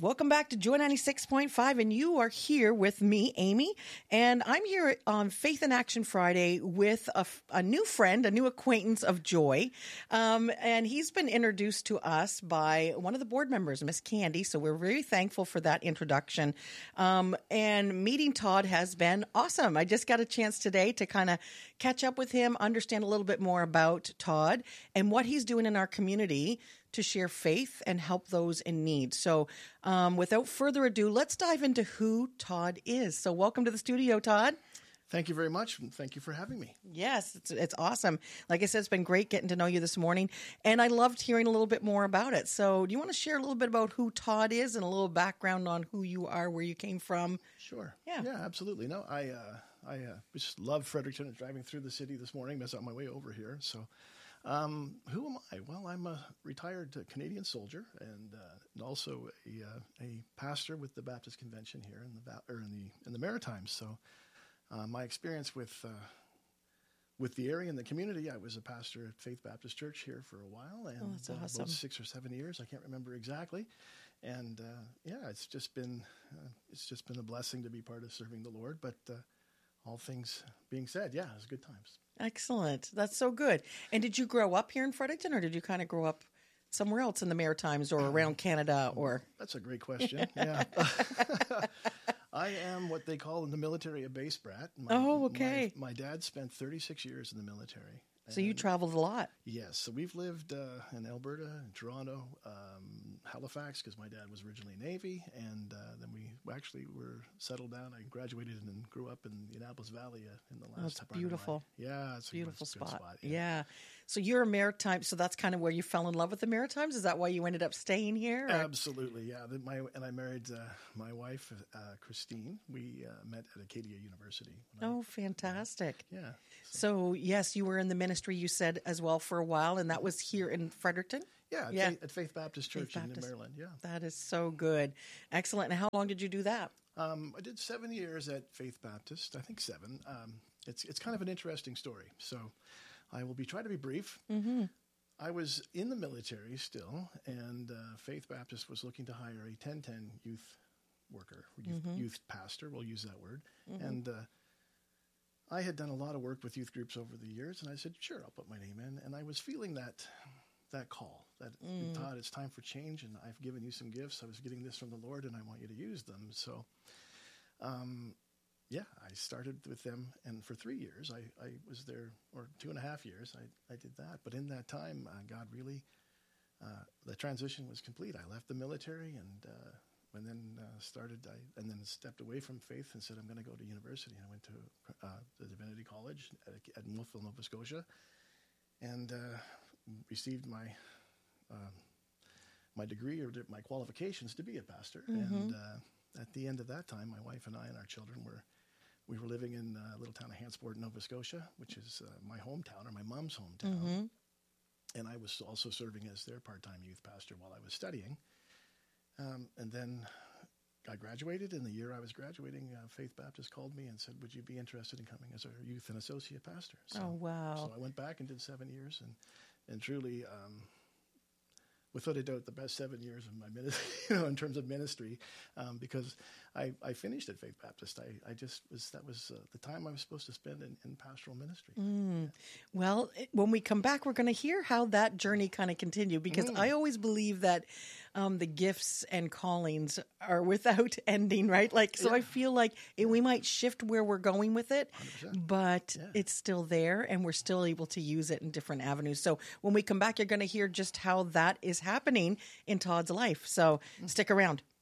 Welcome back to Joy 96.5, and you are here with me, Amy, and I'm here on Faith in Action Friday with a new friend, a new acquaintance of Joy, and he's been introduced to us by one of the board members, Miss Candy, so we're very thankful for that introduction, and meeting Todd has been awesome. I just got a chance today to kind of catch up with him, understand a little bit more about Todd and what he's doing in our community to share faith and help those in need. So without further ado, let's dive into who Todd is. So welcome to the studio, Todd. Thank you very much, and thank you for having me. Yes, it's awesome. Like I said, it's been great getting to know you this morning, and I loved hearing a little bit more about it. So do you want to share a little bit about who Todd is and a little background on who you are, where you came from? Sure. Yeah, absolutely. No, I just love Fredericton and driving through the city this morning. That's on my way over here. So who am I? Well, I'm a retired Canadian soldier and also a pastor with the Baptist Convention here in the Maritimes. So my experience with the area and the community, I was a pastor at Faith Baptist Church here for a while, and that's awesome. about 6 or 7 years. I can't remember exactly. And it's just been a blessing to be part of serving the Lord. But all things being said, it was good times. Excellent. That's so good. And did you grow up here in Fredericton, or did you kind of grow up somewhere else in the Maritimes or around Canada? Or That's a great question. Yeah. I am what they call in the military a base brat. Okay. My dad spent 36 years in the military. So you traveled a lot. Yes. So we've lived in Alberta, in Toronto, Halifax, because my dad was originally Navy, and then we actually were settled down. I graduated and grew up in the Annapolis Valley in the last part beautiful. of my life. Yeah, it's beautiful a good spot. Yeah. So you're a Maritime, so that's kind of where you fell in love with the Maritimes? Is that why you ended up staying here? Or? Absolutely, yeah. I married my wife, Christine. We met at Acadia University. Fantastic. Yeah. So, yes, you were in the ministry, you said, as well for a while, and that was here in Fredericton? Yeah, at Faith Baptist Church in Maryland, yeah. That is so good. Excellent. And how long did you do that? I did 7 years at Faith Baptist, I think 7. It's kind of an interesting story, so I will try to be brief. Mm-hmm. I was in the military still, and Faith Baptist was looking to hire a 1010 youth worker, youth pastor, we'll use that word, and I had done a lot of work with youth groups over the years, and I said, sure, I'll put my name in. And I was feeling that call, that Todd, it's time for change, and I've given you some gifts. I was getting this from the Lord, and I want you to use them. So, I started with them, and for 3 years, I was there, or 2.5 years, I did that. But in that time, God really, the transition was complete. I left the military, and then stepped away from faith and said, I'm going to go to university. And I went to the Divinity College at Wolfville, Nova Scotia, and received my degree or my qualifications to be a pastor. And at the end of that time, my wife and I and our children we were living in a little town of Hantsport, Nova Scotia, which is my hometown, or my mom's hometown. And I was also serving as their part-time youth pastor while I was studying. And then I graduated. In the year I was graduating, Faith Baptist called me and said, would you be interested in coming as our youth and associate pastor? So, oh, wow. So I went back and did 7 years, and truly, without a doubt, the best 7 years of my ministry, in terms of ministry, because I finished at Faith Baptist. That was the time I was supposed to spend in pastoral ministry. Yeah. Well, when we come back, we're going to hear how that journey kind of continued, because I always believe that the gifts and callings are without ending, right? I feel like we might shift where we're going with it, 100%. But it's still there, and we're still able to use it in different avenues. So when we come back, you're going to hear just how that is happening in Todd's life. So stick around.